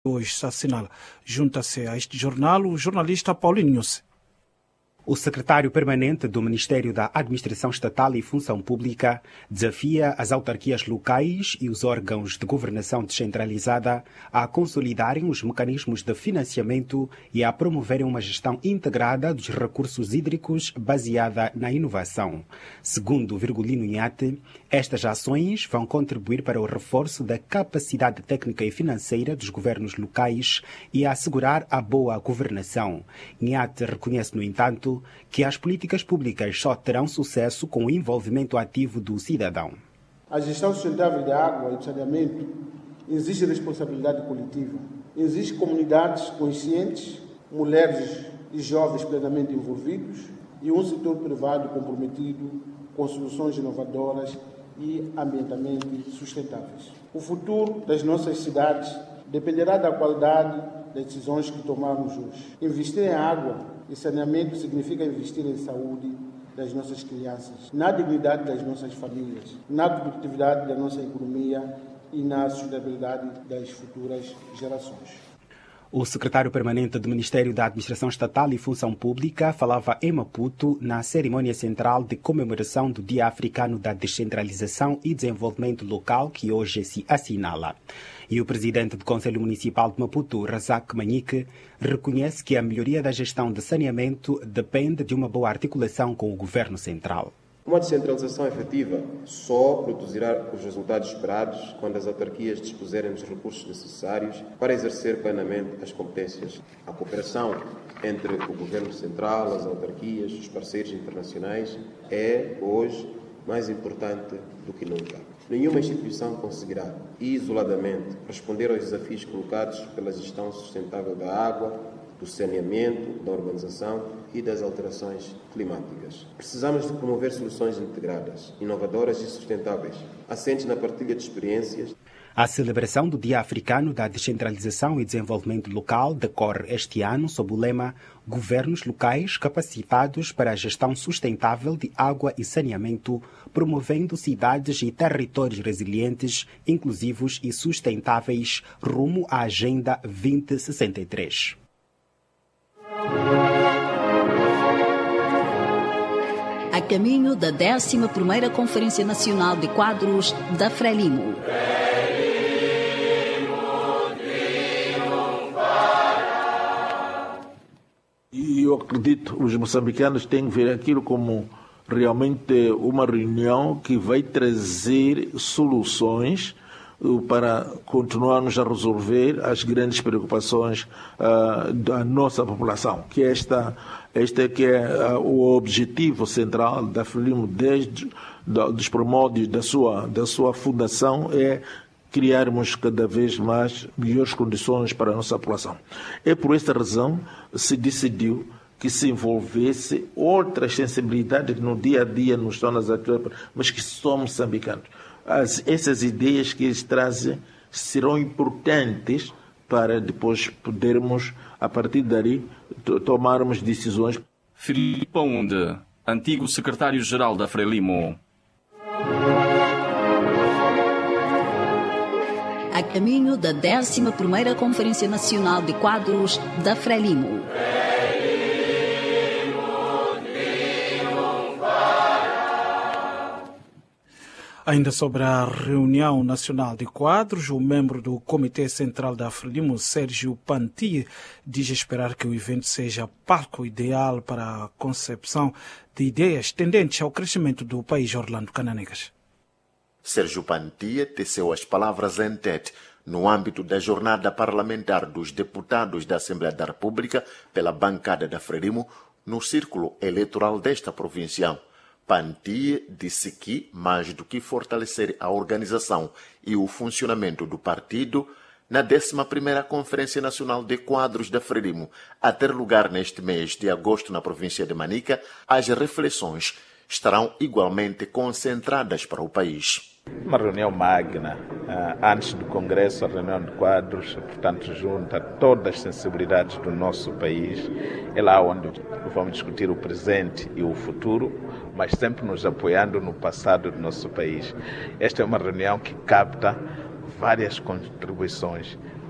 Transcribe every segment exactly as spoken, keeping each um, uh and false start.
hoje se assinala. Junta-se a este jornal o jornalista Paulinho. O secretário permanente do Ministério da Administração Estatal e Função Pública desafia as autarquias locais e os órgãos de governação descentralizada a consolidarem os mecanismos de financiamento e a promoverem uma gestão integrada dos recursos hídricos baseada na inovação. Segundo Virgulino Inhate, estas ações vão contribuir para o reforço da capacidade técnica e financeira dos governos locais e a assegurar a boa governação. Inhate reconhece, no entanto, que as políticas públicas só terão sucesso com o envolvimento ativo do cidadão. A gestão sustentável da água e do saneamento exige responsabilidade coletiva. Existem comunidades conscientes, mulheres e jovens plenamente envolvidos e um setor privado comprometido com soluções inovadoras e ambientalmente sustentáveis. O futuro das nossas cidades dependerá da qualidade das decisões que tomarmos hoje. Investir em água e saneamento significa investir em saúde das nossas crianças, na dignidade das nossas famílias, na competitividade da nossa economia e na sustentabilidade das futuras gerações. O secretário permanente do Ministério da Administração Estatal e Função Pública falava em Maputo na cerimônia central de comemoração do Dia Africano da Descentralização e Desenvolvimento Local, que hoje se assinala. E o presidente do Conselho Municipal de Maputo, Razak Manique, reconhece que a melhoria da gestão de saneamento depende de uma boa articulação com o governo central. Uma descentralização efetiva só produzirá os resultados esperados quando as autarquias dispuserem dos recursos necessários para exercer plenamente as competências. A cooperação entre o governo central, as autarquias, os parceiros internacionais é, hoje, mais importante do que nunca. Nenhuma instituição conseguirá, isoladamente, responder aos desafios colocados pela gestão sustentável da água, do saneamento, da urbanização e das alterações climáticas. Precisamos de promover soluções integradas, inovadoras e sustentáveis, assentes na partilha de experiências. A celebração do Dia Africano da Descentralização e Desenvolvimento Local decorre este ano sob o lema Governos Locais Capacitados para a Gestão Sustentável de Água e Saneamento, promovendo cidades e territórios resilientes, inclusivos e sustentáveis rumo à Agenda vinte sessenta e três. A caminho da décima primeira Conferência Nacional de Quadros da Frelimo. E eu acredito que os moçambicanos têm que ver aquilo como realmente uma reunião que vai trazer soluções para continuarmos a resolver as grandes preocupações uh, da nossa população, que esta, este que é uh, o objetivo central da Frelimo desde da, dos primórdios da sua, da sua fundação, é criarmos cada vez mais melhores condições para a nossa população. É por esta razão que se decidiu que se envolvesse outras sensibilidades que no dia a dia nos estão nas atividades, mas que somos moçambicanos. As, essas ideias que eles trazem serão importantes para depois podermos, a partir dali, tomarmos decisões. Filipe Paunde, antigo secretário-geral da Frelimo. A caminho da décima primeira Conferência Nacional de Quadros da Frelimo. Ainda sobre a reunião nacional de quadros, o membro do Comitê Central da Frelimo, Sérgio Panti, diz esperar que o evento seja palco ideal para a concepção de ideias tendentes ao crescimento do país. Orlando Cananegas. Sérgio Panti teceu as palavras em Tete no âmbito da jornada parlamentar dos deputados da Assembleia da República pela bancada da Frelimo no círculo eleitoral desta província. Panti disse que, mais do que fortalecer a organização e o funcionamento do partido, na décima primeira Conferência Nacional de Quadros da Frelimo, a ter lugar neste mês de agosto na província de Manica, as reflexões estarão igualmente concentradas para o país. Uma reunião magna, antes do Congresso, a reunião de quadros, portanto, junta todas as sensibilidades do nosso país. É lá onde vamos discutir o presente e o futuro, mas sempre nos apoiando no passado do nosso país. Esta é uma reunião que capta várias contribuições,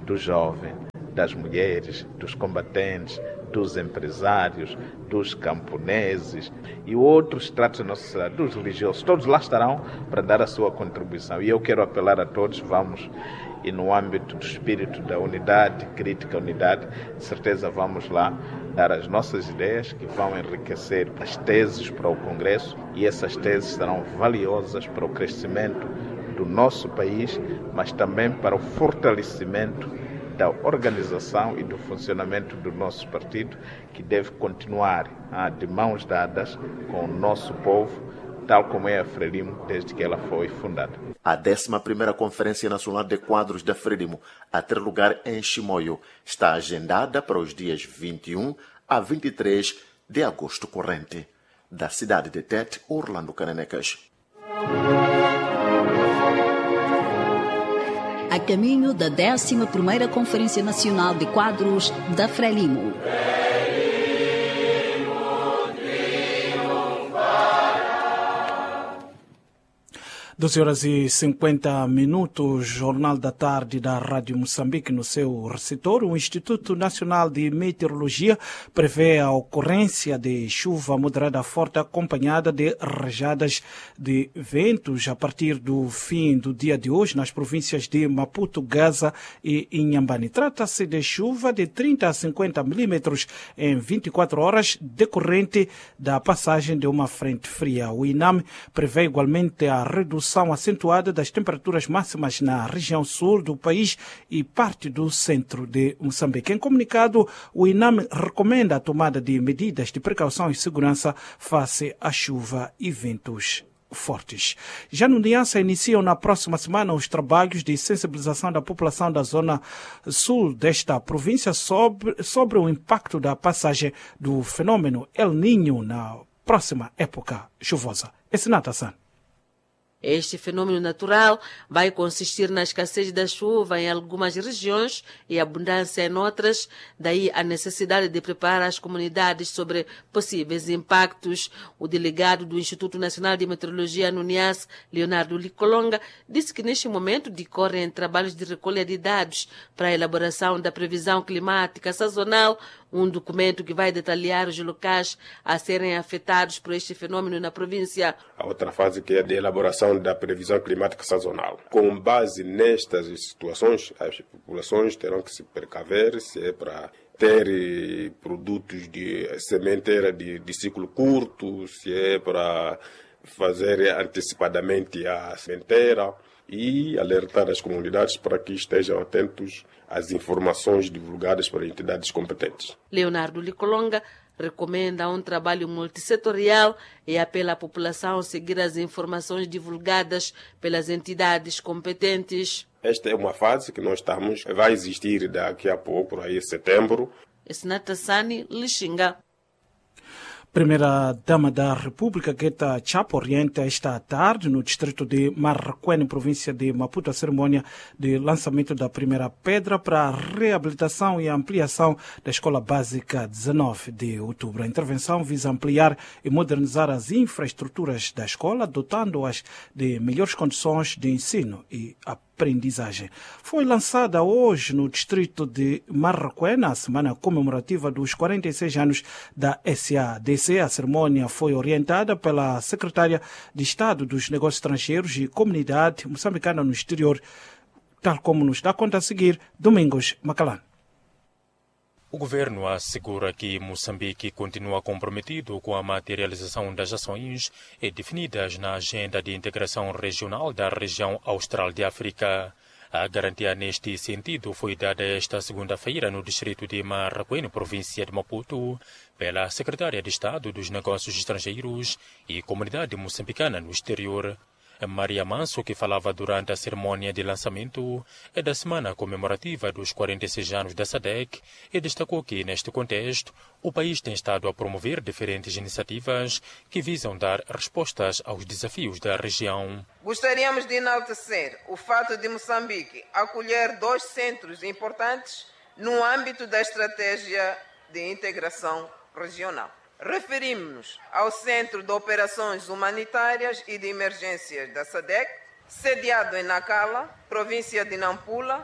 do jovem, das mulheres, dos combatentes, dos empresários, dos camponeses e outros estratos da nossa sociedade, dos religiosos, todos lá estarão para dar a sua contribuição. E eu quero apelar a todos, vamos, e no âmbito do espírito da unidade, crítica à unidade, de certeza vamos lá dar as nossas ideias que vão enriquecer as teses para o Congresso, e essas teses serão valiosas para o crescimento do nosso país, mas também para o fortalecimento da organização e do funcionamento do nosso partido, que deve continuar ah, de mãos dadas com o nosso povo, tal como é a Frelimo desde que ela foi fundada. A décima primeira Conferência Nacional de Quadros da Frelimo, a ter lugar em Chimoio, está agendada para os dias vinte e um a vinte e três de agosto corrente. Da cidade de Tete, Orlando Cananecas. A caminho da décima primeira Conferência Nacional de Quadros da Frelimo. doze horas e cinquenta minutos, Jornal da Tarde da Rádio Moçambique. No seu receptor, o Instituto Nacional de Meteorologia prevê a ocorrência de chuva moderada forte acompanhada de rajadas de ventos a partir do fim do dia de hoje nas províncias de Maputo, Gaza e Inhambane. Trata-se de chuva de trinta a cinquenta milímetros em vinte e quatro horas, decorrente da passagem de uma frente fria. O INAME prevê igualmente a redução acentuada das temperaturas máximas na região sul do país e parte do centro de Moçambique. Em comunicado, o INAME recomenda a tomada de medidas de precaução e segurança face à chuva e ventos fortes. Já no Niassa iniciam na próxima semana os trabalhos de sensibilização da população da zona sul desta província sobre, sobre o impacto da passagem do fenômeno El Niño na próxima época chuvosa. Essinata San. Este fenômeno natural vai consistir na escassez da chuva em algumas regiões e abundância em outras, daí a necessidade de preparar as comunidades sobre possíveis impactos. O delegado do Instituto Nacional de Meteorologia no Niassa, Leonardo Licolonga, disse que neste momento decorrem trabalhos de recolha de dados para a elaboração da previsão climática sazonal, um documento que vai detalhar os locais a serem afetados por este fenômeno na província. A outra fase que é de elaboração da previsão climática sazonal. Com base nestas situações, as populações terão que se precaver se é para ter produtos de sementeira de, de ciclo curto, se é para fazer antecipadamente a sementeira e alertar as comunidades para que estejam atentos às informações divulgadas por entidades competentes. Leonardo Licolonga recomenda um trabalho multissetorial e apela à população a seguir as informações divulgadas pelas entidades competentes. Esta é uma fase que nós estamos, vai existir daqui a pouco, por aí setembro. Esnata Sani, Lixinga. Primeira-Dama da República, Gueta Chapo, orienta esta tarde no distrito de Marraquém, província de Maputo, a cerimônia de lançamento da primeira pedra para a reabilitação e ampliação da Escola Básica dezenove de outubro. A intervenção visa ampliar e modernizar as infraestruturas da escola, dotando-as de melhores condições de ensino e aprendizagem. Foi lançada hoje no distrito de Marraquém, na semana comemorativa dos quarenta e seis anos da S A D C. A cerimônia foi orientada pela secretária de Estado dos Negócios Estrangeiros e Comunidade Moçambicana no Exterior, tal como nos dá conta a seguir Domingos Macalán. O governo assegura que Moçambique continua comprometido com a materialização das ações definidas na Agenda de Integração Regional da Região Austral de África. A garantia neste sentido foi dada esta segunda-feira no distrito de Marraquém, província de Maputo, pela secretária de Estado dos Negócios Estrangeiros e Comunidade Moçambicana no Exterior. Maria Manso, que falava durante a cerimônia de lançamento é da semana comemorativa dos quarenta e seis anos da S A D C e destacou que, neste contexto, o país tem estado a promover diferentes iniciativas que visam dar respostas aos desafios da região. Gostaríamos de enaltecer o fato de Moçambique acolher dois centros importantes no âmbito da estratégia de integração regional. Referimos-nos ao Centro de Operações Humanitárias e de Emergências da S A D C, sediado em Nacala, província de Nampula,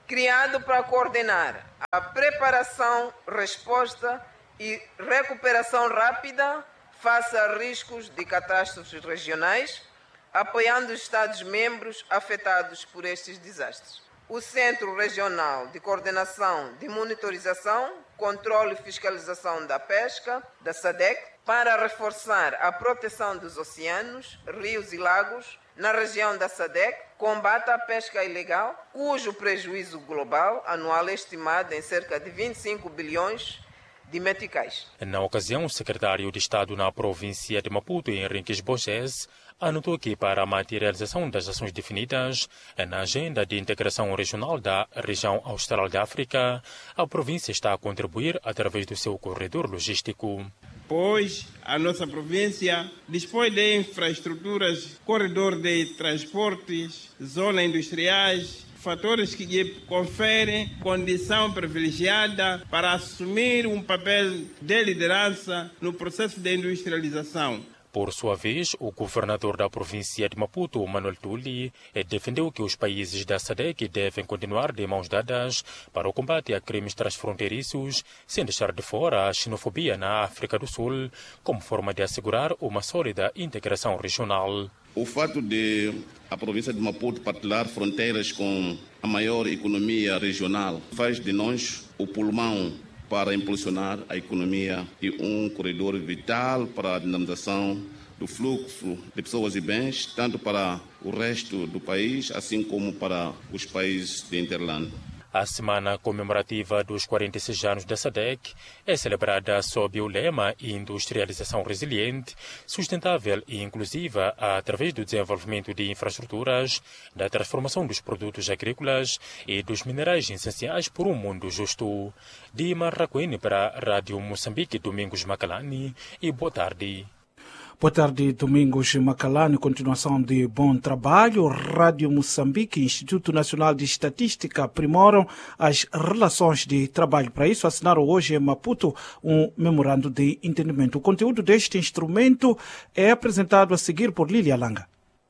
criado para coordenar a preparação, resposta e recuperação rápida face a riscos de catástrofes regionais, apoiando os Estados-membros afetados por estes desastres. O Centro Regional de Coordenação de Monitorização, Controle e Fiscalização da Pesca, da SADEC, para reforçar a proteção dos oceanos, rios e lagos na região da SADEC, combate à pesca ilegal, cujo prejuízo global anual é estimado em cerca de vinte e cinco bilhões de meticais. Na ocasião, o secretário de Estado na província de Maputo, Henriques Borges, anotou que para a materialização das ações definidas na Agenda de Integração Regional da Região Austral da África, a província está a contribuir através do seu corredor logístico. Pois a nossa província dispõe de infraestruturas, corredor de transportes, zonas industriais, fatores que lhe conferem condição privilegiada para assumir um papel de liderança no processo de industrialização. Por sua vez, o governador da província de Maputo, Manuel Tuli, defendeu que os países da SADEC devem continuar de mãos dadas para o combate a crimes transfronteiriços, sem deixar de fora a xenofobia na África do Sul, como forma de assegurar uma sólida integração regional. O fato de a província de Maputo partilhar fronteiras com a maior economia regional faz de nós o pulmão para impulsionar a economia e um corredor vital para a dinamização do fluxo de pessoas e bens, tanto para o resto do país, assim como para os países de Interland. A semana comemorativa dos quarenta e seis anos da SADEC é celebrada sob o lema Industrialização Resiliente, Sustentável e Inclusiva através do desenvolvimento de infraestruturas, da transformação dos produtos agrícolas e dos minerais essenciais por um mundo justo. De Marraquene para a Rádio Moçambique, Domingos Macalani, e boa tarde. Boa tarde, Domingos Macalani. Continuação de bom trabalho. Rádio Moçambique e Instituto Nacional de Estatística aprimoram as relações de trabalho. Para isso, assinaram hoje em Maputo um memorando de entendimento. O conteúdo deste instrumento é apresentado a seguir por Lília Langa.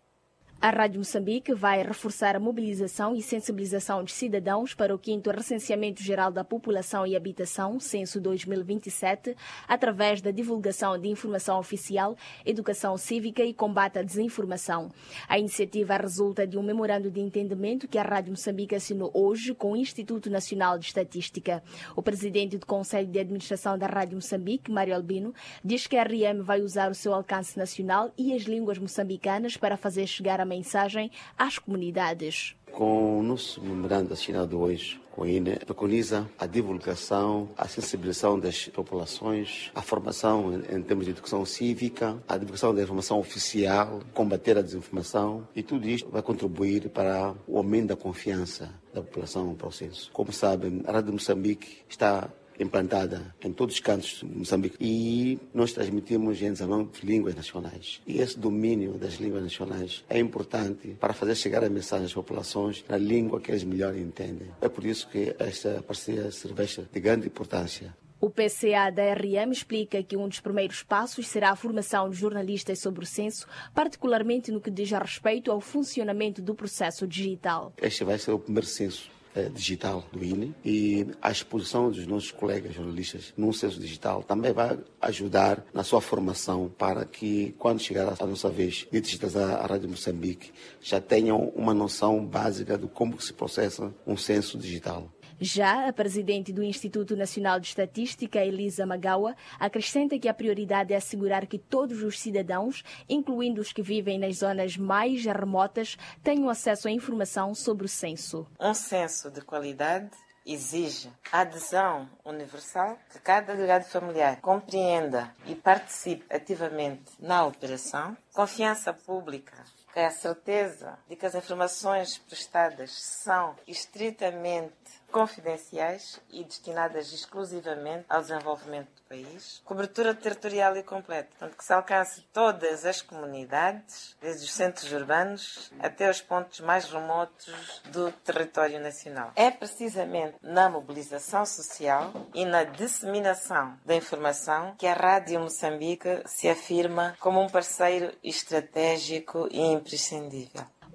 A Rádio Moçambique vai reforçar a mobilização e sensibilização de cidadãos para o quinto Recenseamento Geral da População e Habitação, Censo dois mil e vinte e sete, através da divulgação de informação oficial, educação cívica e combate à desinformação. A iniciativa resulta de um memorando de entendimento que a Rádio Moçambique assinou hoje com o Instituto Nacional de Estatística. O presidente do Conselho de Administração da Rádio Moçambique, Mário Albino, diz que a R M vai usar o seu alcance nacional e as línguas moçambicanas para fazer chegar a mensagem às comunidades. Com o nosso memorando assinado hoje com a I N E, preconiza a divulgação, a sensibilização das populações, a formação em, em termos de educação cívica, a divulgação da informação oficial, combater a desinformação, e tudo isto vai contribuir para o aumento da confiança da população no processo. Como sabem, a Rádio Moçambique está implantada em todos os cantos de Moçambique e nós transmitimos em dezanove línguas nacionais. E esse domínio das línguas nacionais é importante para fazer chegar a mensagem às populações na língua que eles melhor entendem. É por isso que esta parceria se reveste de grande importância. O P C A da R M explica que um dos primeiros passos será a formação de jornalistas sobre o censo, particularmente no que diz respeito ao funcionamento do processo digital. Este vai ser o primeiro censo digital do I N E e a exposição dos nossos colegas jornalistas num censo digital também vai ajudar na sua formação para que, quando chegar a nossa vez de digitalizar a Rádio Moçambique, já tenham uma noção básica de como se processa um censo digital. Já a presidente do Instituto Nacional de Estatística, Elisa Magawa, acrescenta que a prioridade é assegurar que todos os cidadãos, incluindo os que vivem nas zonas mais remotas, tenham acesso à informação sobre o censo. Um censo de qualidade exige a adesão universal, que cada agregado familiar compreenda e participe ativamente na operação, confiança pública, que é a certeza de que as informações prestadas são estritamente confidenciais e destinadas exclusivamente ao desenvolvimento do país, cobertura territorial e completa, portanto que se alcance todas as comunidades, desde os centros urbanos até os pontos mais remotos do território nacional. É precisamente na mobilização social e na disseminação da informação que a Rádio Moçambique se afirma como um parceiro estratégico e imprescindível.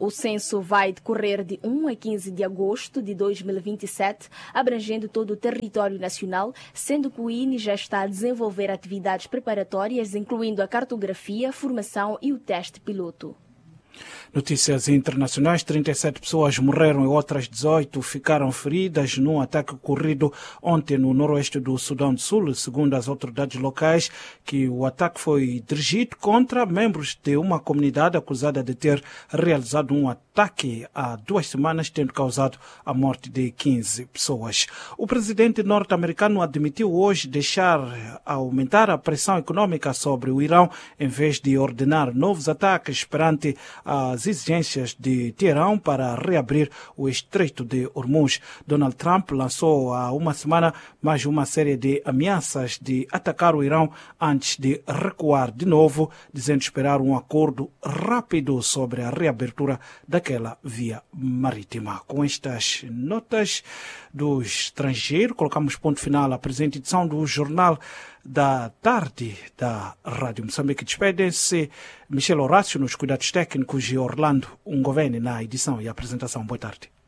O censo vai decorrer de um a quinze de agosto de dois mil e vinte e sete, abrangendo todo o território nacional, sendo que o I N E já está a desenvolver atividades preparatórias, incluindo a cartografia, formação e o teste piloto. Notícias internacionais: trinta e sete pessoas morreram e outras dezoito ficaram feridas num ataque ocorrido ontem no noroeste do Sudão do Sul, segundo as autoridades locais, que o ataque foi dirigido contra membros de uma comunidade acusada de ter realizado um ataque há duas semanas, tendo causado a morte de quinze pessoas. O presidente norte-americano admitiu hoje deixar aumentar a pressão econômica sobre o Irão, em vez de ordenar novos ataques perante as exigências de Teherão para reabrir o Estreito de Hormuz. Donald Trump lançou há uma semana mais uma série de ameaças de atacar o Irão antes de recuar de novo, dizendo esperar um acordo rápido sobre a reabertura daquela via marítima. Com estas notas do estrangeiro, colocamos ponto final à presente edição do Jornal da Tarde da Rádio Moçambique. Despedem-se Michel Horácio nos cuidados técnicos e Orlando Ungovene na edição e apresentação. Boa tarde.